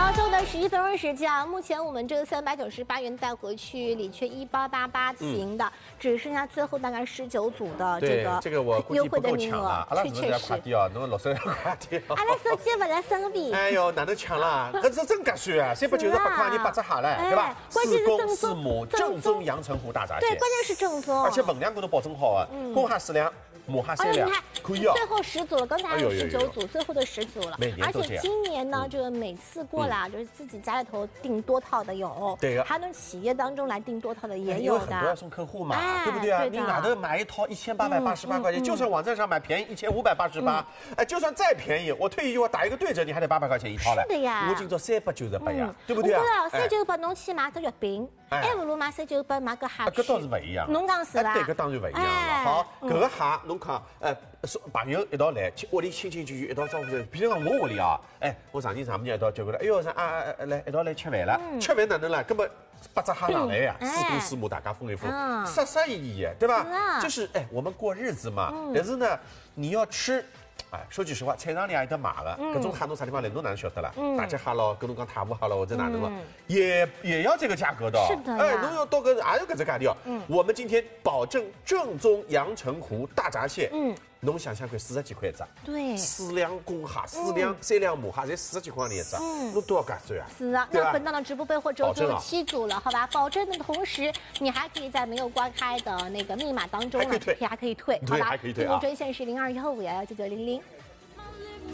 好，中午的11分20时啊，目前我们这个398元带回去，理却1888型的，只剩下最后大概19组的这个我估计不够抢了。阿拉是不是要快点哦？侬60要快点。 阿拉手机不来身边。 哎呦，哪能抢啦？搿是真合算啊！398块你8只蟹嘞，对吧？4公4母，正宗阳澄湖大闸蟹。 对，关键是正宗， 而且分量我都保证好啊，公蟹4两。母蟹3两，可以啊。 最后10组了，刚才还有19组，最后的10组了。 每年都这样。 而且今年呢，这个每次过来就是自己家里头订多套的有， 对还能企业当中来订多套的也有的。 因为很多要送客户嘛，对不对啊？你哪头买一套1888块钱，就算网站上买便宜1588，哎，就算再便宜，我退一句话打一个对折，你还得800块钱一套嘞。 是的呀。 我今朝398呀，对不对啊 ？398侬去买只月饼，还不如买398买个蟹。 搿倒是不一样。 侬讲是吧？ 对，搿当然不一样了。好，搿个蟹侬看，朋友一道来，屋里亲亲眷眷一道招呼。比如讲我屋里啊，哎，我上天上半日一道叫过来，哎呦，来一道来吃饭了。吃饭哪能啦？根本8只蟹上来呀，4公4母大家分一分，色色意义，对吧？就是哎，我们过日子嘛。但是呢，你要吃。哎，说句实话，菜场里也有得卖的，各种蟹侬啥地方来，侬哪能晓得啦？大闸蟹咯，跟侬讲太湖蟹咯，或者哪能咯，也要这个价格的。 是的。 哎，侬要到个也有搿只价钿。我们今天保证正宗阳澄湖大闸蟹。侬想想看，40几块一只。 对。 4两公蟹，3两母蟹，才40几块钱一只。侬多少价算啊？ 是啊，那本档的直播备货只有7组了，好吧？保证的同时，你还可以在没有刮开的那个密码当中呢，还可以退，好吧？ 还可以退啊。 订阅专线是0215119900。